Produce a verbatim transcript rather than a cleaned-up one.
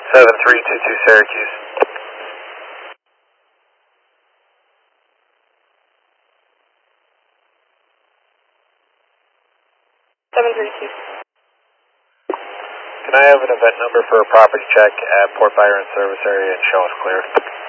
seven three two two Syracuse. seven three two. Can I have an event number for a property check at Port Byron service area and show us clear?